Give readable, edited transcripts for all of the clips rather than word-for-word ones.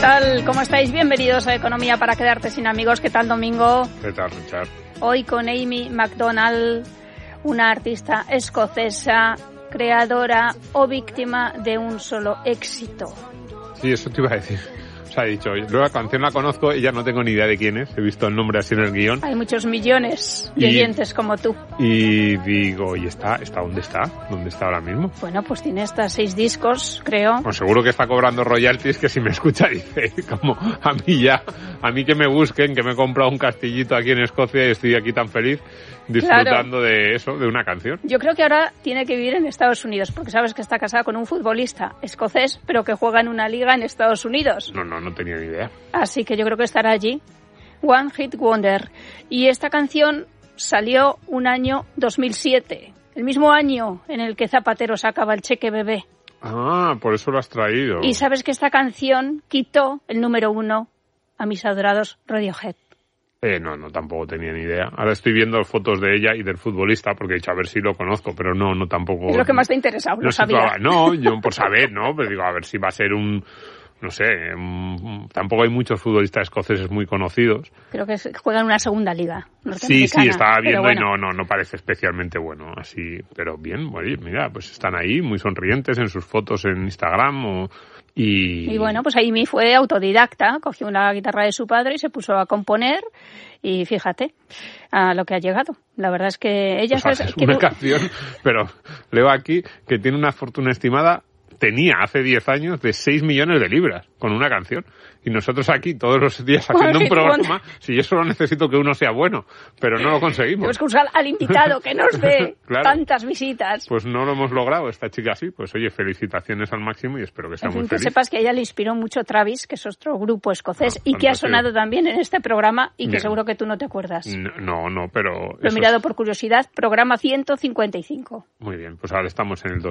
tal? ¿Cómo estáis? Bienvenidos a Economía para quedarte sin amigos. ¿Qué tal, Domingo? ¿Qué tal, Richard? Hoy con Amy Macdonald, una artista escocesa, creadora o víctima de un solo éxito. Sí, eso te iba a decir. O sea, he dicho, yo la canción la conozco, ella no tengo ni idea de quién es, he visto el nombre así en el guión. Hay muchos millones de oyentes como tú. Y digo, ¿y está dónde está? ¿Dónde está ahora mismo? Bueno, pues tiene hasta 6 discos, creo. Pues seguro que está cobrando royalties, que si me escucha dice, como a mí que me busquen, que me he comprado un castillito aquí en Escocia y estoy aquí tan feliz disfrutando de eso, de una canción. Yo creo que ahora tiene que vivir en Estados Unidos, porque sabes que está casada con un futbolista escocés, pero que juega en una liga en Estados Unidos. No tenía ni idea. Así que yo creo que estará allí. One Hit Wonder. Y esta canción salió un año 2007, el mismo año en el que Zapatero sacaba el cheque bebé. Ah, por eso lo has traído. Y sabes que esta canción quitó el número 1 a mis adorados Radiohead. No, tampoco tenía ni idea. Ahora estoy viendo fotos de ella y del futbolista, porque he dicho, a ver si lo conozco, pero no tampoco... Es lo que más te ha interesado, lo sabía. No, yo por saber, ¿no? Pero digo, a ver si va a ser no sé, tampoco hay muchos futbolistas escoceses muy conocidos. Creo que juegan en una segunda liga norteamericana. Sí, estaba viendo bueno. Y no parece especialmente bueno, así, pero bien, oye, mira, pues están ahí muy sonrientes en sus fotos en Instagram Y bueno, pues Amy fue autodidacta, cogió una guitarra de su padre y se puso a componer y fíjate a lo que ha llegado. La verdad es que ella... Pues es una canción, pero leo aquí que tiene una fortuna estimada, tenía hace 10 años de 6 millones de libras con una canción. Y nosotros aquí todos los días haciendo un programa, si yo solo necesito que uno sea bueno, pero no lo conseguimos. Tenemos que usar al invitado que nos dé claro. Tantas visitas. Pues no lo hemos logrado, esta chica así. Pues oye, felicitaciones al máximo y espero que sea muy feliz. Que sepas que a ella le inspiró mucho Travis, que es otro grupo escocés y que ha sonado también en este programa y que seguro que tú no te acuerdas. No, pero... Lo he mirado por curiosidad, programa 155. Muy bien, pues ahora estamos en el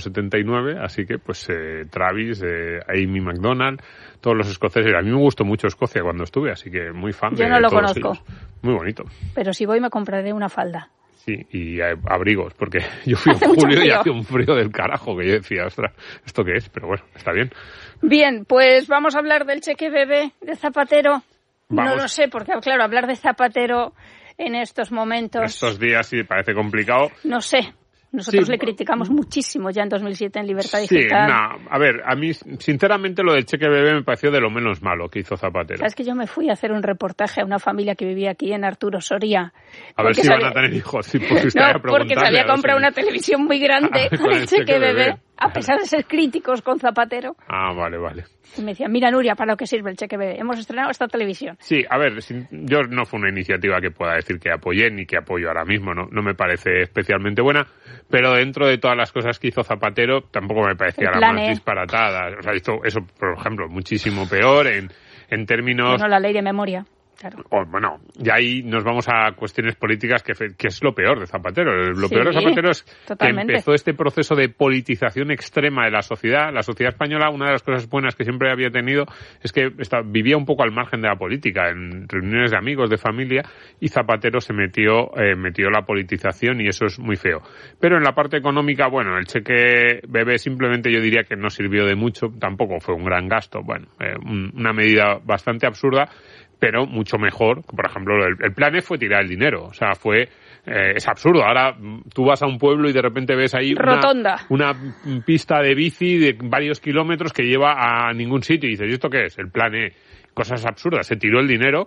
279, así que pues Travis, Amy Macdonald, todos los escoceses. A mí me gustó mucho Escocia cuando estuve, así que muy fan de todos ellos. Yo no lo conozco. Muy bonito. Pero si voy me compraré una falda. Sí, y abrigos, porque yo fui en julio y hacía un frío del carajo, que yo decía, ostras, ¿esto qué es? Pero bueno, está bien. Bien, pues vamos a hablar del cheque bebé de Zapatero. Vamos. No lo sé, porque claro, hablar de Zapatero en estos momentos... En estos días sí parece complicado. No sé. Nosotros le criticamos muchísimo ya en 2007 en Libertad Digital. Sí, a ver, a mí sinceramente lo del cheque bebé me pareció de lo menos malo que hizo Zapatero. Sabes que yo me fui a hacer un reportaje a una familia que vivía aquí en Arturo Soria. A ver si van a tener hijos. Sí, porque se había comprado una televisión muy grande con el cheque bebé, a pesar de ser críticos con Zapatero. Ah, vale. Y me decían, mira Nuria, para lo que sirve el cheque bebé. Hemos estrenado esta televisión. Sí, a ver, yo no fue una iniciativa que pueda decir que apoyé ni que apoyo ahora mismo. No me parece especialmente buena, pero dentro de todas las cosas que hizo Zapatero tampoco me parecía la más disparatada. O sea, hizo eso, por ejemplo, muchísimo peor en términos... Bueno, la ley de memoria. Claro. Bueno, y ahí nos vamos a cuestiones políticas que es lo peor de Zapatero. Lo peor de Zapatero es totalmente. Que empezó este proceso de politización extrema de la sociedad. La sociedad española, una de las cosas buenas que siempre había tenido es que vivía un poco al margen de la política, en reuniones de amigos, de familia, y Zapatero se metió la politización y eso es muy feo. Pero en la parte económica, bueno, el cheque bebé simplemente yo diría que no sirvió de mucho, tampoco fue un gran gasto. Bueno, una medida bastante absurda, pero mucho mejor. Por ejemplo, el plan fue tirar el dinero. O sea, es absurdo. Ahora tú vas a un pueblo y de repente ves ahí una pista de bici de varios kilómetros que lleva a ningún sitio y dices, ¿y esto qué es? El plan cosas absurdas. Se tiró el dinero.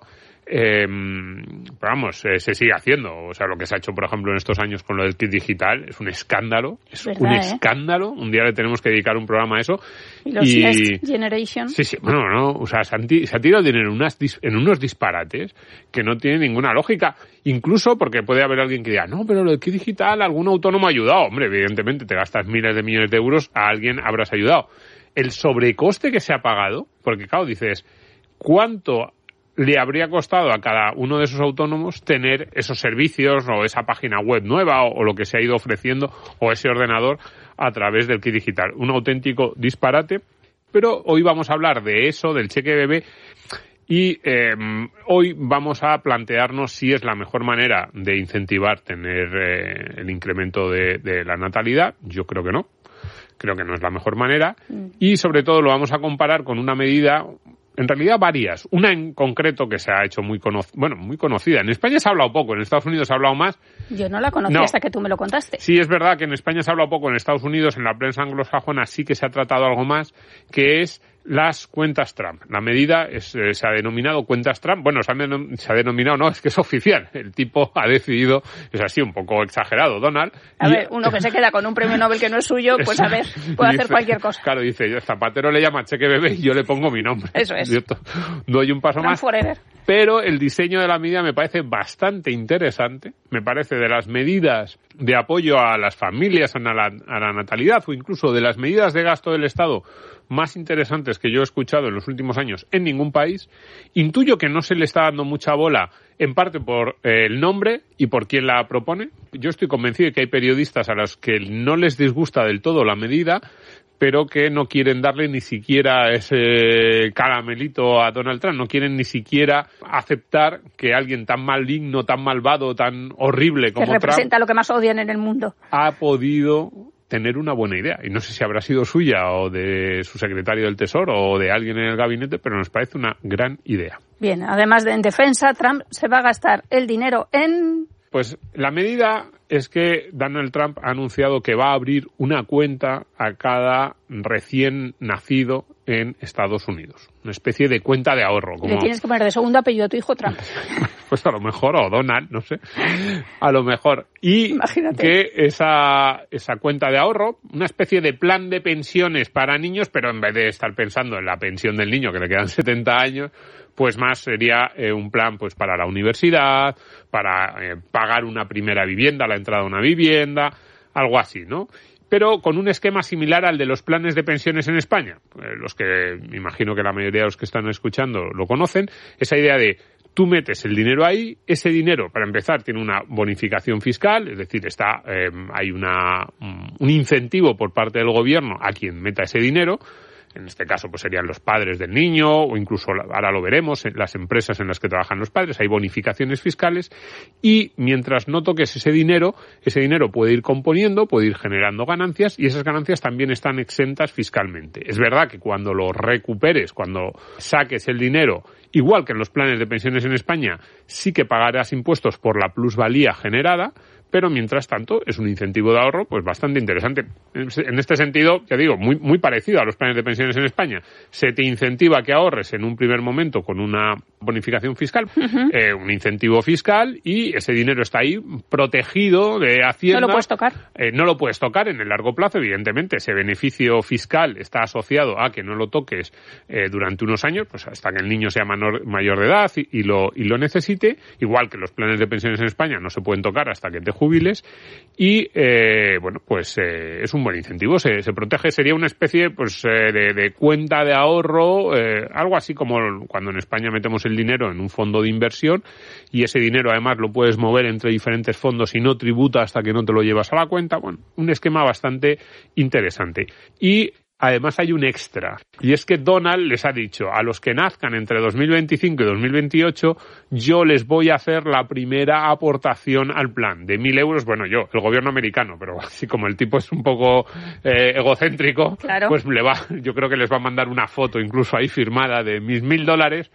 Pero vamos, se sigue haciendo. O sea, lo que se ha hecho, por ejemplo, en estos años con lo del kit digital es un escándalo. Es ¿verdad, un escándalo. Un día le tenemos que dedicar un programa a eso. ¿Y los Next Generation? Sí. Bueno, no. O sea, se ha tirado el dinero en unos disparates que no tienen ninguna lógica. Incluso porque puede haber alguien que diga, no, pero lo del kit digital, algún autónomo ha ayudado. Hombre, evidentemente te gastas miles de millones de euros, a alguien habrás ayudado. El sobrecoste que se ha pagado, porque claro, dices, ¿cuánto le habría costado a cada uno de esos autónomos tener esos servicios o esa página web nueva o lo que se ha ido ofreciendo o ese ordenador a través del kit digital? Un auténtico disparate, pero hoy vamos a hablar de eso, del cheque bebé, y hoy vamos a plantearnos si es la mejor manera de incentivar tener el incremento de la natalidad. Yo creo que no. Creo que no es la mejor manera. Y sobre todo lo vamos a comparar con una medida en realidad varias. Una en concreto que se ha hecho muy conocida. En España se ha hablado poco, en Estados Unidos se ha hablado más. Yo no la conocía hasta que tú me lo contaste. Sí, es verdad que en España se ha hablado poco, en Estados Unidos, en la prensa anglosajona sí que se ha tratado algo más, que es las cuentas Trump. La medida se ha denominado cuentas Trump. Bueno, se ha denominado, no, es que es oficial. El tipo ha decidido, es así un poco exagerado, Donald. A ver, uno que se queda con un premio Nobel que no es suyo, pues a ver, puede hacer cualquier cosa. Claro, dice, Zapatero le llama cheque bebé y yo le pongo mi nombre. Eso es. Yo doy un paso Trump más. forever. Pero el diseño de la medida me parece bastante interesante. Me parece de las medidas de apoyo a las familias, a la natalidad o incluso de las medidas de gasto del Estado más interesantes que yo he escuchado en los últimos años en ningún país. Intuyo que no se le está dando mucha bola, en parte por el nombre y por quién la propone. Yo estoy convencido de que hay periodistas a los que no les disgusta del todo la medida, pero que no quieren darle ni siquiera ese caramelito a Donald Trump, no quieren ni siquiera aceptar que alguien tan maligno, tan malvado, tan horrible como Trump, que representa lo que más odian en el mundo, ha podido tener una buena idea. Y no sé si habrá sido suya o de su secretario del Tesoro o de alguien en el gabinete, pero nos parece una gran idea. Bien, además de en defensa, Trump se va a gastar el dinero en... Pues la medida es que Donald Trump ha anunciado que va a abrir una cuenta a cada recién nacido en Estados Unidos. Una especie de cuenta de ahorro. Como... Le tienes que poner de segundo apellido a tu hijo Trump. Pues a lo mejor, o Donald, no sé. A lo mejor. Y imagínate que esa cuenta de ahorro, una especie de plan de pensiones para niños, pero en vez de estar pensando en la pensión del niño, que le quedan 70 años, pues más sería un plan pues para la universidad, para pagar una primera vivienda, la entrada a una vivienda, algo así, ¿no? Pero con un esquema similar al de los planes de pensiones en España. Los que, me imagino que la mayoría de los que están escuchando lo conocen, esa idea de tú metes el dinero ahí, ese dinero, para empezar, tiene una bonificación fiscal, es decir, hay un incentivo por parte del gobierno a quien meta ese dinero. En este caso, pues serían los padres del niño, o incluso, ahora lo veremos, en las empresas en las que trabajan los padres, hay bonificaciones fiscales, y mientras no toques ese dinero puede ir componiendo, puede ir generando ganancias, y esas ganancias también están exentas fiscalmente. Es verdad que cuando lo recuperes, cuando saques el dinero, igual que en los planes de pensiones en España, sí que pagarás impuestos por la plusvalía generada, pero mientras tanto es un incentivo de ahorro pues bastante interesante. En este sentido, ya digo, muy, muy parecido a los planes de pensiones en España. Se te incentiva que ahorres en un primer momento con una bonificación fiscal, un incentivo fiscal, y ese dinero está ahí protegido de Hacienda. ¿No lo puedes tocar? No lo puedes tocar en el largo plazo, evidentemente. Ese beneficio fiscal está asociado a que no lo toques durante unos años, pues hasta que el niño sea mayor de edad y lo necesite, igual que los planes de pensiones en España no se pueden tocar hasta que te jubiles, y es un buen incentivo, se protege, sería una especie pues de cuenta de ahorro, algo así como cuando en España metemos el dinero en un fondo de inversión, y ese dinero además lo puedes mover entre diferentes fondos y no tributa hasta que no te lo llevas a la cuenta. Bueno, un esquema bastante interesante. Y además hay un extra, y es que Donald les ha dicho a los que nazcan entre 2025 y 2028, yo les voy a hacer la primera aportación al plan de 1.000 euros. Bueno, el gobierno americano, pero así como el tipo es un poco egocéntrico, claro, pues yo creo que les va a mandar una foto incluso ahí firmada de mis $1.000,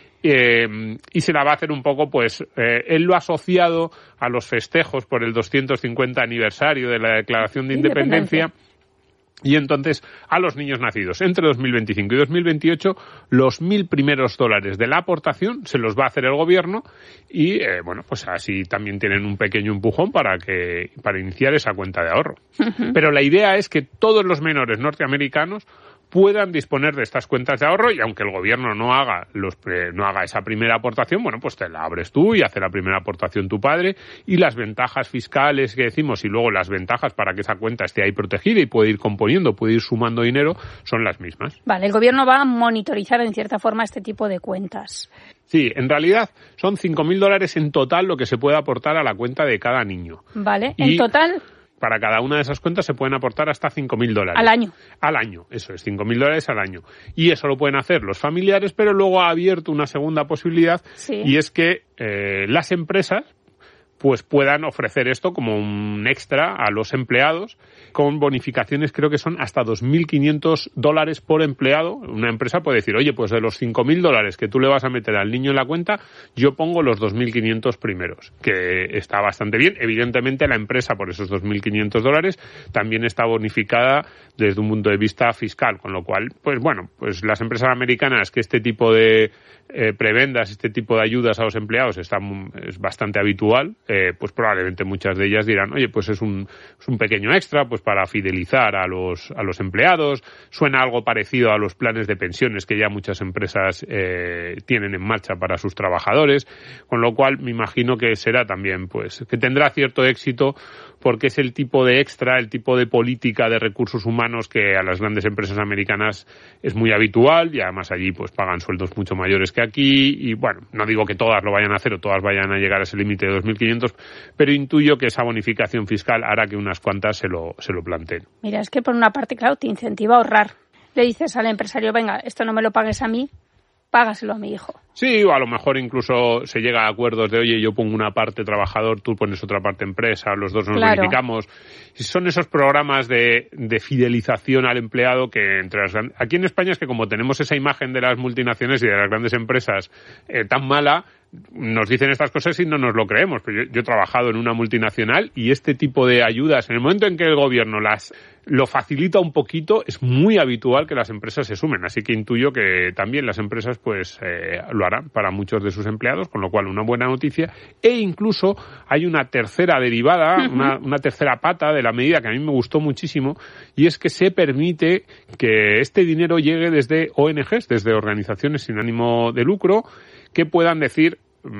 y se la va a hacer un poco, pues, él lo ha asociado a los festejos por el 250 aniversario de la Declaración de Independencia. Y entonces, a los niños nacidos entre 2025 y 2028, los 1.000 primeros dólares de la aportación se los va a hacer el gobierno, y, pues así también tienen un pequeño empujón para iniciar esa cuenta de ahorro. Uh-huh. Pero la idea es que todos los menores norteamericanos puedan disponer de estas cuentas de ahorro, y aunque el gobierno no haga esa primera aportación, pues te la abres tú y hace la primera aportación tu padre, y las ventajas fiscales que decimos y luego las ventajas para que esa cuenta esté ahí protegida y puede ir componiendo, puede ir sumando dinero, son las mismas. Vale, el gobierno va a monitorizar en cierta forma este tipo de cuentas. Sí, en realidad son $5.000 en total lo que se puede aportar a la cuenta de cada niño. Vale, en total. Para cada una de esas cuentas se pueden aportar hasta $5.000. ¿Al año? Al año, eso es, $5.000 al año. Y eso lo pueden hacer los familiares, pero luego ha abierto una segunda posibilidad, sí, y es que las empresas pues puedan ofrecer esto como un extra a los empleados, con bonificaciones creo que son hasta $2.500 por empleado. Una empresa puede decir, oye, pues de los $5.000 que tú le vas a meter al niño en la cuenta, yo pongo los 2.500 primeros, que está bastante bien. Evidentemente la empresa por esos $2.500 también está bonificada desde un punto de vista fiscal, con lo cual, pues bueno, pues las empresas americanas que este tipo de prebendas, este tipo de ayudas a los empleados es bastante habitual, pues probablemente muchas de ellas dirán, oye, pues es un pequeño extra pues para fidelizar a los empleados. Suena algo parecido a los planes de pensiones que ya muchas empresas tienen en marcha para sus trabajadores, con lo cual me imagino que será también, pues, que tendrá cierto éxito, porque es el tipo de extra, el tipo de política de recursos humanos que a las grandes empresas americanas es muy habitual, y además allí pues pagan sueldos mucho mayores que aquí, y bueno, no digo que todas lo vayan a hacer o todas vayan a llegar a ese límite de 2.500, pero intuyo que esa bonificación fiscal hará que unas cuantas se lo planteen. Mira, es que por una parte, claro, te incentiva a ahorrar. Le dices al empresario, venga, esto no me lo pagues a mí, págaselo a mi hijo. Sí, o a lo mejor incluso se llega a acuerdos de, oye, yo pongo una parte trabajador, tú pones otra parte empresa, los dos nos bonificamos. Son esos programas de fidelización al empleado que aquí en España es que como tenemos esa imagen de las multinacionales y de las grandes empresas tan mala, nos dicen estas cosas y no nos lo creemos. Pero yo he trabajado en una multinacional y este tipo de ayudas, en el momento en que el gobierno lo facilita un poquito, es muy habitual que las empresas se sumen. Así que intuyo que también las empresas pues lo harán para muchos de sus empleados, con lo cual una buena noticia. E incluso hay una tercera derivada, una tercera pata de la medida que a mí me gustó muchísimo, y es que se permite que este dinero llegue desde ONGs, desde organizaciones sin ánimo de lucro, que puedan decir,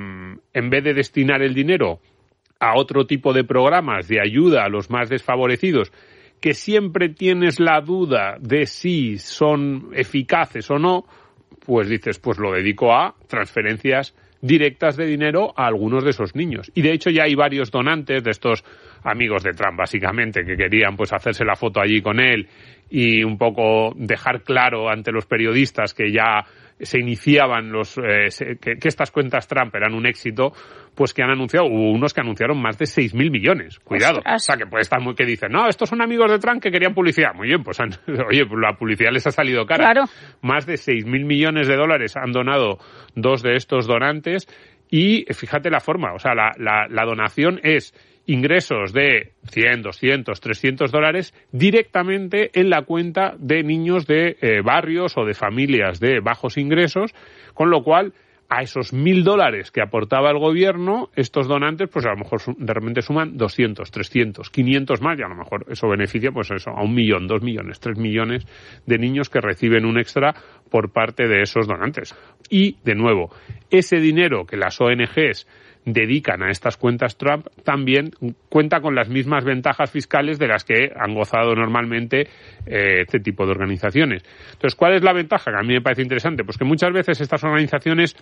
en vez de destinar el dinero a otro tipo de programas de ayuda a los más desfavorecidos, que siempre tienes la duda de si son eficaces o no, pues dices, pues lo dedico a transferencias directas de dinero a algunos de esos niños. Y de hecho ya hay varios donantes de estos amigos de Trump, básicamente, que querían pues hacerse la foto allí con él y un poco dejar claro ante los periodistas que ya se iniciaban que estas cuentas Trump eran un éxito, pues que han anunciado, hubo unos que anunciaron más de 6.000 millones. Cuidado. O sea, que puede estar que dicen, no, estos son amigos de Trump que querían publicidad. Muy bien, pues oye, pues la publicidad les ha salido cara. Claro. Más de 6.000 millones de dólares han donado dos de estos donantes, y fíjate la forma, o sea, la donación es ingresos de 100, 200, 300 dólares directamente en la cuenta de niños de barrios o de familias de bajos ingresos, con lo cual a esos $1.000 que aportaba el gobierno, estos donantes pues a lo mejor de repente suman 200, 300, 500 más, y a lo mejor eso beneficia pues eso a 1 millón, 2 millones, 3 millones de niños que reciben un extra por parte de esos donantes. Y, de nuevo, ese dinero que las ONGs dedican a estas cuentas Trump también cuenta con las mismas ventajas fiscales de las que han gozado normalmente este tipo de organizaciones. Entonces, ¿cuál es la ventaja? Que a mí me parece interesante, pues que muchas veces estas organizaciones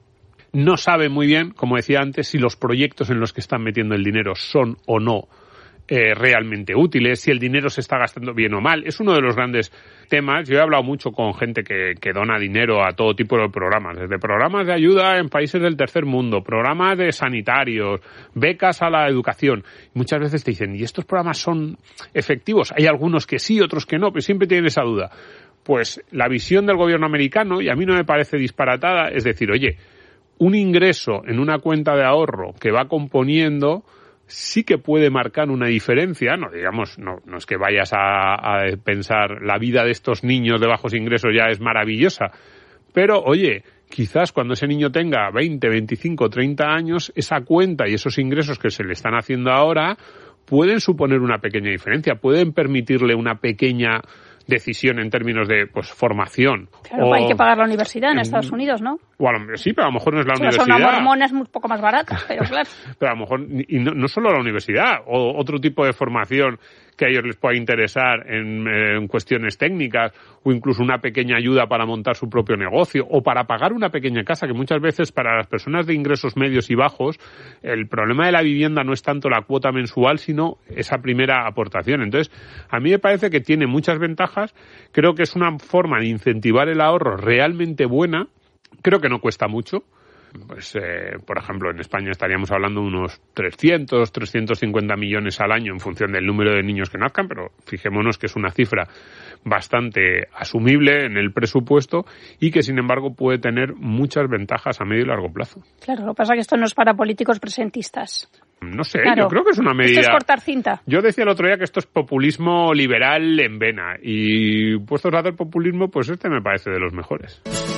no saben muy bien, como decía antes, si los proyectos en los que están metiendo el dinero son o no realmente útiles, si el dinero se está gastando bien o mal. Es uno de los grandes temas. Yo he hablado mucho con gente que dona dinero a todo tipo de programas, desde programas de ayuda en países del tercer mundo, programas de sanitarios, becas a la educación. Muchas veces te dicen, ¿y estos programas son efectivos? Hay algunos que sí, otros que no, pero siempre tienen esa duda. Pues la visión del gobierno americano, y a mí no me parece disparatada, es decir, oye, un ingreso en una cuenta de ahorro que va componiendo sí que puede marcar una diferencia, no digamos, no es que vayas a pensar la vida de estos niños de bajos ingresos ya es maravillosa, pero oye, quizás cuando ese niño tenga 20, 25, 30 años, esa cuenta y esos ingresos que se le están haciendo ahora pueden suponer una pequeña diferencia, pueden permitirle una pequeña decisión en términos de pues formación. Claro, hay que pagar la universidad en Estados Unidos, ¿no? Sí, pero a lo mejor no es la universidad. universidad. La Mormona es un poco más barata, pero claro. Pero a lo mejor, y no solo la universidad, o otro tipo de formación que a ellos les pueda interesar en cuestiones técnicas, o incluso una pequeña ayuda para montar su propio negocio, o para pagar una pequeña casa, que muchas veces para las personas de ingresos medios y bajos, el problema de la vivienda no es tanto la cuota mensual, sino esa primera aportación. Entonces, a mí me parece que tiene muchas ventajas, creo que es una forma de incentivar el ahorro realmente buena, creo que no cuesta mucho. pues por ejemplo, en España estaríamos hablando de unos 350 millones al año en función del número de niños que nazcan, pero fijémonos que es una cifra bastante asumible en el presupuesto y que, sin embargo, puede tener muchas ventajas a medio y largo plazo. Claro, lo que pasa es que esto no es para políticos presentistas. No sé, claro, yo creo que es una medida... Esto es cortar cinta. Yo decía el otro día que esto es populismo liberal en vena y puestos a hacer populismo, pues este me parece de los mejores.